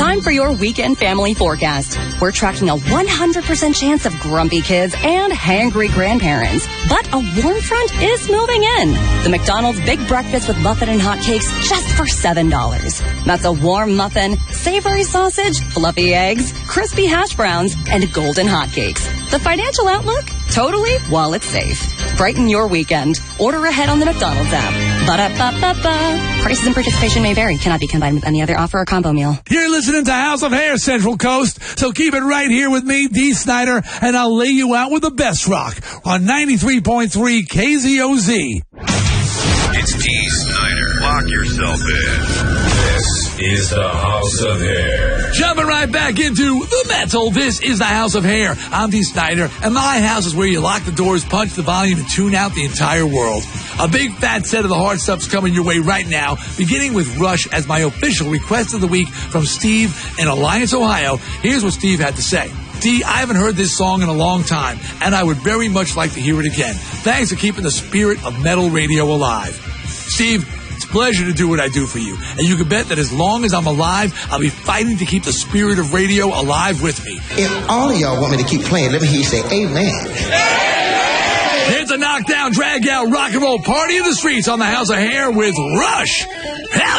Time for your weekend family forecast. We're tracking a 100% chance of grumpy kids and hangry grandparents. But a warm front is moving in. The McDonald's Big Breakfast with muffin and hotcakes just for $7. That's a warm muffin, savory sausage, fluffy eggs, crispy hash browns, and golden hotcakes. The financial outlook? Totally wallet safe. Brighten your weekend. Order ahead on the McDonald's app. Ba-da-ba-ba-ba. Prices and participation may vary. Cannot be combined with any other offer or combo meal. You're listening to House of Hair, Central Coast, so keep it right here with me, Dee Snider, and I'll lay you out with the best rock on 93.3 KZOZ. It's Dee Snider. Lock yourself in. This is the House of Hair. Jumping right back into the metal, this is the House of Hair. I'm Dee Snider, and my house is where you lock the doors, punch the volume, and tune out the entire world. A big fat set of the hard stuff's coming your way right now, beginning with Rush as my official request of the week from Steve in Alliance, Ohio. Here's what Steve had to say. Dee, I haven't heard this song in a long time, and I would very much like to hear it again. Thanks for keeping the spirit of metal radio alive. Steve, it's a pleasure to do what I do for you, and you can bet that as long as I'm alive, I'll be fighting to keep the spirit of radio alive with me. If all of y'all want me to keep playing, let me hear you say amen. It's a knockdown, drag out, rock and roll party in the streets on the House of Hair with Rush. Hell